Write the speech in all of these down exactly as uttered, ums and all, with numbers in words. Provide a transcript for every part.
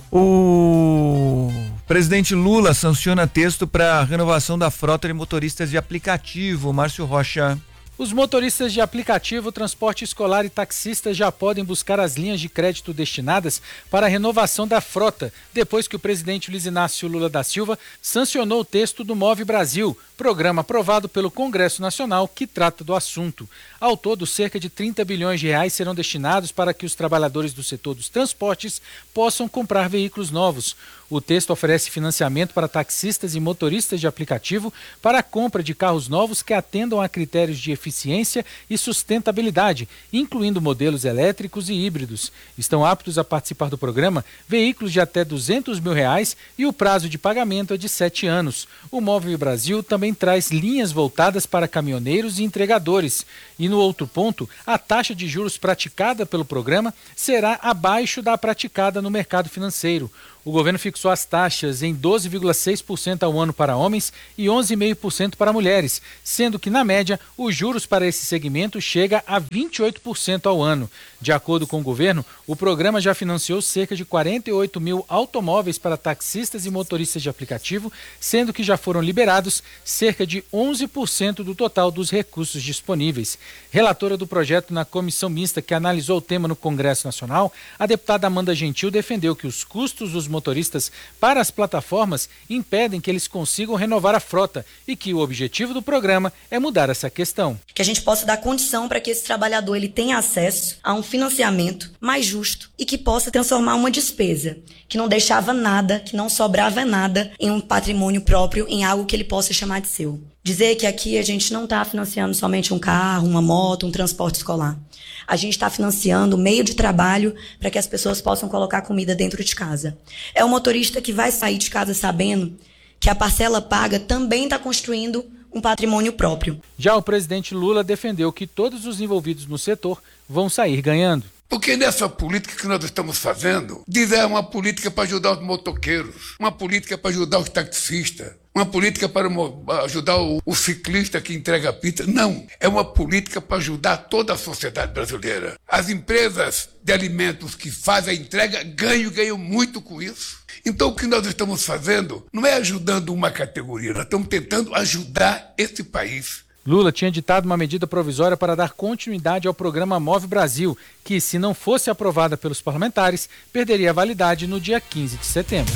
O presidente Lula sanciona texto para renovação da frota de motoristas de aplicativo. Márcio Rocha. Os motoristas de aplicativo, transporte escolar e taxistas já podem buscar as linhas de crédito destinadas para a renovação da frota, depois que o presidente Luiz Inácio Lula da Silva sancionou o texto do Move Brasil, programa aprovado pelo Congresso Nacional que trata do assunto. Ao todo, cerca de trinta bilhões de reais serão destinados para que os trabalhadores do setor dos transportes possam comprar veículos novos. O texto oferece financiamento para taxistas e motoristas de aplicativo para a compra de carros novos que atendam a critérios de eficiência e sustentabilidade, incluindo modelos elétricos e híbridos. Estão aptos a participar do programa veículos de até duzentos mil reais e o prazo de pagamento é de sete anos. O Move Brasil também traz linhas voltadas para caminhoneiros e entregadores. E no outro ponto, a taxa de juros praticada pelo programa será abaixo da praticada no mercado financeiro. O governo fixou as taxas em doze vírgula seis por cento ao ano para homens e onze vírgula cinco por cento para mulheres, sendo que, na média, os juros para esse segmento chega a vinte e oito por cento ao ano. De acordo com o governo, o programa já financiou cerca de quarenta e oito mil automóveis para taxistas e motoristas de aplicativo, sendo que já foram liberados cerca de onze por cento do total dos recursos disponíveis. Relatora do projeto na comissão mista que analisou o tema no Congresso Nacional, a deputada Amanda Gentil defendeu que os custos dos motoristas para as plataformas impedem que eles consigam renovar a frota e que o objetivo do programa é mudar essa questão. Que a gente possa dar condição para que esse trabalhador ele tenha acesso a um financiamento mais justo e que possa transformar uma despesa que não deixava nada, que não sobrava nada em um patrimônio próprio, em algo que ele possa chamar de seu. Dizer que aqui a gente não está financiando somente um carro, uma moto, um transporte escolar. A gente está financiando o meio de trabalho para que as pessoas possam colocar comida dentro de casa. É o motorista que vai sair de casa sabendo que a parcela paga também está construindo um patrimônio próprio. Já o presidente Lula defendeu que todos os envolvidos no setor vão sair ganhando. Porque nessa política que nós estamos fazendo, diz é uma política para ajudar os motoqueiros, uma política para ajudar os taxistas, uma política para ajudar o, o ciclista que entrega pizza. Não, é uma política para ajudar toda a sociedade brasileira. As empresas de alimentos que fazem a entrega ganham, ganham muito com isso. Então o que nós estamos fazendo não é ajudando uma categoria, nós estamos tentando ajudar esse país. Lula tinha ditado uma medida provisória para dar continuidade ao programa Move Brasil, que, se não fosse aprovada pelos parlamentares, perderia a validade no dia quinze de setembro.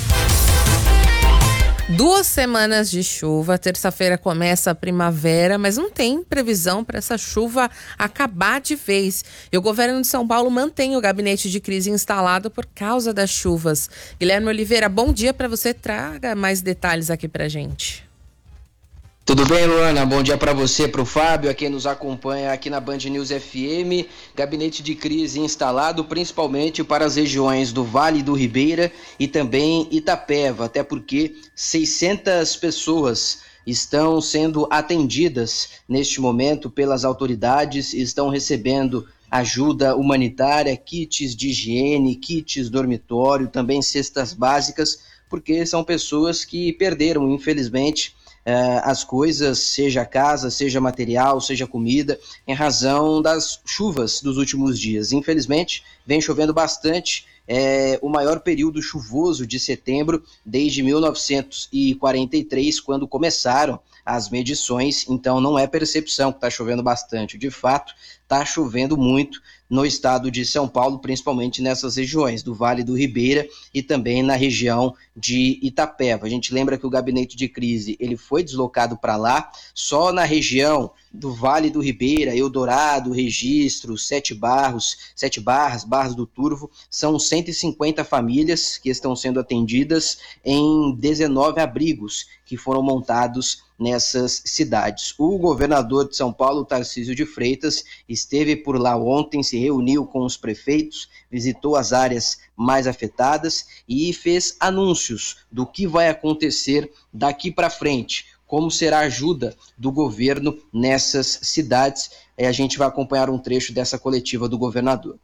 Duas semanas de chuva, terça-feira começa a primavera, mas não tem previsão para essa chuva acabar de vez. E o governo de São Paulo mantém o gabinete de crise instalado por causa das chuvas. Guilherme Oliveira, bom dia para você, traga mais detalhes aqui para a gente. Tudo bem, Luana? Bom dia para você, para o Fábio, a quem nos acompanha aqui na Band News F M. Gabinete de crise instalado principalmente para as regiões do Vale do Ribeira e também Itapeva, até porque seiscentas pessoas estão sendo atendidas neste momento pelas autoridades, estão recebendo ajuda humanitária, kits de higiene, kits dormitório, também cestas básicas, porque são pessoas que perderam, infelizmente, Uh, as coisas, seja casa, seja material, seja comida, em razão das chuvas dos últimos dias. Infelizmente, vem chovendo bastante, é o maior período chuvoso de setembro desde mil novecentos e quarenta e três, quando começaram as medições, então não é percepção que está chovendo bastante, de fato está chovendo muito no estado de São Paulo, principalmente nessas regiões do Vale do Ribeira e também na região de Itapeva. A gente lembra que o gabinete de crise ele foi deslocado para lá, só na região do Vale do Ribeira, Eldorado, Registro, Sete Barros, Sete Barras, Barras do Turvo, são cento e cinquenta famílias que estão sendo atendidas em dezenove abrigos que foram montados nessas cidades. O governador de São Paulo, Tarcísio de Freitas, esteve por lá ontem, se reuniu com os prefeitos, visitou as áreas mais afetadas e fez anúncios do que vai acontecer daqui para frente, como será a ajuda do governo nessas cidades. A gente vai acompanhar um trecho dessa coletiva do governador.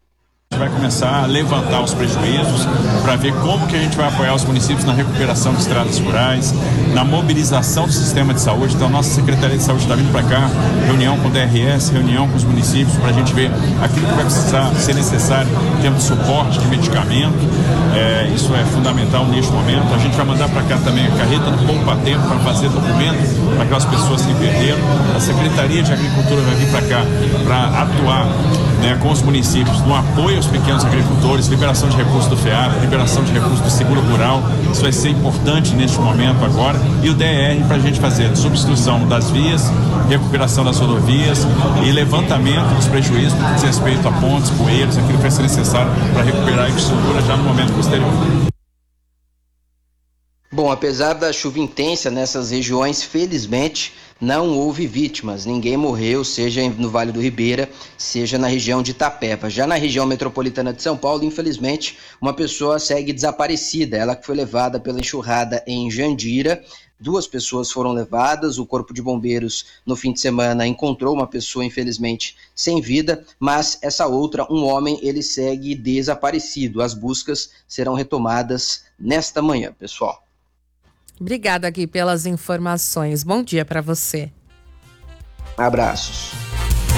A gente vai começar a levantar os prejuízos para ver como que a gente vai apoiar os municípios na recuperação de estradas rurais, na mobilização do sistema de saúde. Então, nossa Secretaria de Saúde está vindo para cá, reunião com o D R S, reunião com os municípios, para a gente ver aquilo que vai precisar ser necessário em termos de suporte, de medicamento. É, isso é fundamental neste momento. A gente vai mandar para cá também a carreta do Poupa Tempo para fazer documento para aquelas pessoas que perderam. A Secretaria de Agricultura vai vir para cá para atuar, né, com os municípios no apoio aos pequenos agricultores, liberação de recursos do FEAP, liberação de recursos do seguro rural. Isso vai ser importante neste momento agora. E o D R para a gente fazer substituição das vias, recuperação das rodovias e levantamento dos prejuízos no que diz respeito a pontes, bueiros, aquilo que vai ser necessário para recuperar a infraestrutura já no momento posterior. Bom, apesar da chuva intensa nessas regiões, felizmente não houve vítimas, ninguém morreu, seja no Vale do Ribeira, seja na região de Itapeva. Já na região metropolitana de São Paulo, infelizmente, uma pessoa segue desaparecida, ela que foi levada pela enxurrada em Jandira. Duas pessoas foram levadas, o Corpo de Bombeiros no fim de semana encontrou uma pessoa, infelizmente, sem vida, mas essa outra, um homem, ele segue desaparecido. As buscas serão retomadas nesta manhã, pessoal. Obrigada, Gui, pelas informações. Bom dia para você. Abraços.